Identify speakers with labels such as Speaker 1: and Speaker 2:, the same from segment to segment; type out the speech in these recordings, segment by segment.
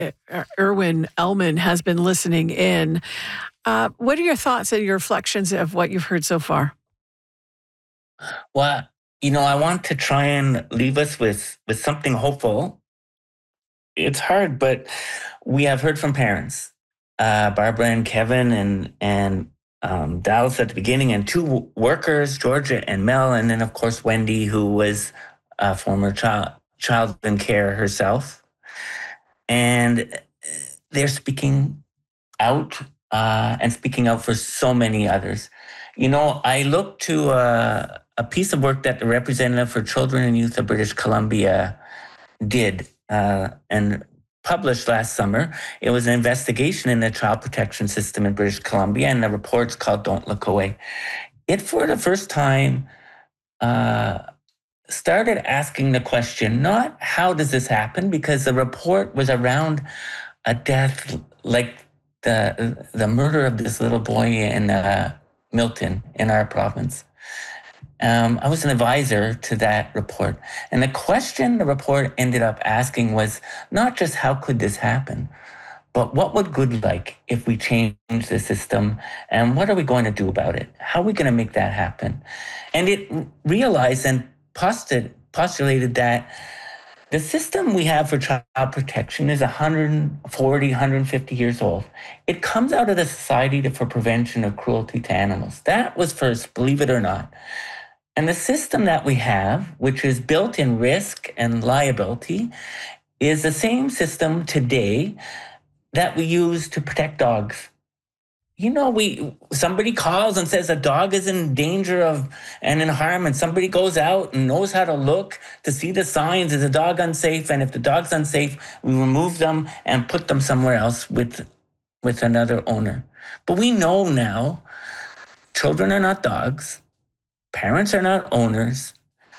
Speaker 1: Irwin Ellman has been listening in. What are your thoughts and your reflections of what you've heard so far?
Speaker 2: Well, I want to try and leave us with something hopeful. It's hard, but we have heard from parents, Barbara and Kevin and Dallas at the beginning, and two workers, Georgia and Mel, and then of course Wendy, who was a former child in care herself, and they're speaking out and speaking out for so many others. I looked to a piece of work that the representative for children and youth of British Columbia did and published last summer. It was an investigation in the child protection system in British Columbia, and the report's called Don't Look Away. It, for the first time, started asking the question, not how does this happen, because the report was around a death like the murder of this little boy in Milton in our province. I was an advisor to that report. And the question the report ended up asking was not just how could this happen, but what would good like if we change the system, and what are we going to do about it? How are we going to make that happen? And it realized and postulated that the system we have for child protection is 140, 150 years old. It comes out of the Society for Prevention of Cruelty to Animals. That was first, believe it or not. And the system that we have, which is built in risk and liability, is the same system today that we use to protect dogs. Somebody calls and says a dog is in danger of and in harm, and somebody goes out and knows how to look to see the signs. Is the dog unsafe? And if the dog's unsafe, we remove them and put them somewhere else with another owner. But we know now, children are not dogs, parents are not owners,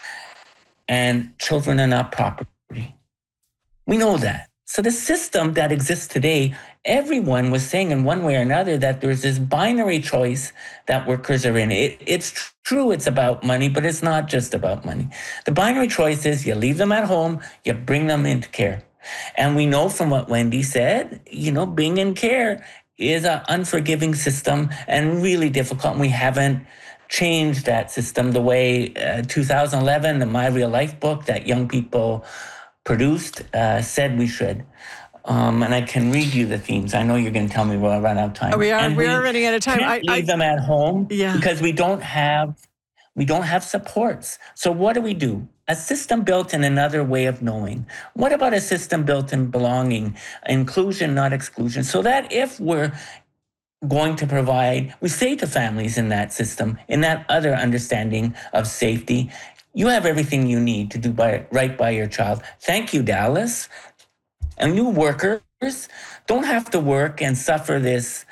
Speaker 2: and children are not property. We know that. So the system that exists today, everyone was saying in one way or another that there's this binary choice that workers are in. It's true it's about money, but it's not just about money. The binary choice is you leave them at home, you bring them into care. And we know from what Wendy said, being in care is an unforgiving system and really difficult. And we haven't changed that system the way 2011, the My Real Life book that young people produced said we should. And I can read you the themes. I know you're going to tell me we'll run out of time.
Speaker 1: We are running out of time.
Speaker 2: Can't leave them at home because we don't have supports. So what do? A system built in another way of knowing. What about a system built in belonging, inclusion, not exclusion? So that if we're going to provide, we say to families in that system, in that other understanding of safety, you have everything you need to do right by your child. Thank you, Dallas. And new workers don't have to work and suffer this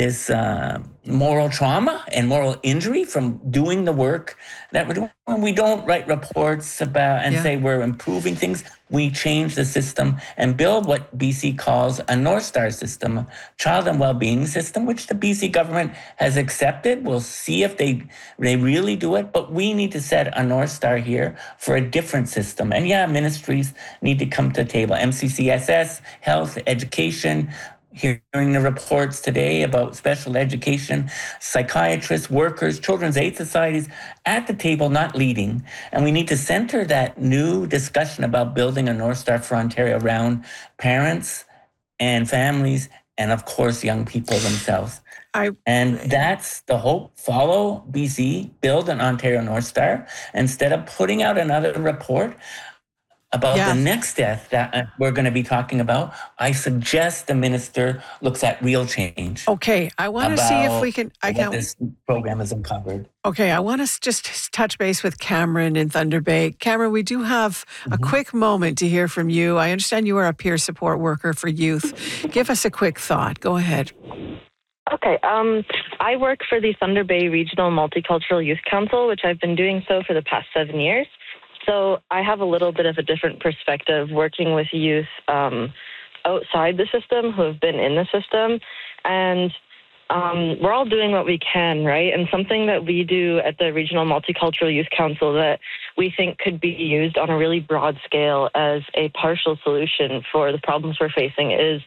Speaker 2: moral trauma and moral injury from doing the work that we're doing. When we don't write reports about and say we're improving things, we change the system and build what BC calls a North Star system, child and well-being system, which the BC government has accepted. We'll see if they really do it, but we need to set a North Star here for a different system. And ministries need to come to the table. MCCSS, health, education, hearing the reports today about special education, psychiatrists, workers, children's aid societies at the table, not leading. And we need to center that new discussion about building a North Star for Ontario around parents and families and, of course, young people themselves. That's the hope. Follow BC, build an Ontario North Star. Instead of putting out another report about the next death that we're going to be talking about, I suggest the minister looks at real change.
Speaker 1: Okay, I want to see if we can.
Speaker 2: This program has uncovered.
Speaker 1: Okay, I want to just touch base with Cameron in Thunder Bay. Cameron, we do have a quick moment to hear from you. I understand you are a peer support worker for youth. Give us a quick thought. Go ahead.
Speaker 3: Okay, I work for the Thunder Bay Regional Multicultural Youth Council, which I've been doing so for the past 7 years. So I have a little bit of a different perspective working with youth outside the system who have been in the system. And we're all doing what we can, right? And something that we do at the Regional Multicultural Youth Council that we think could be used on a really broad scale as a partial solution for the problems we're facing is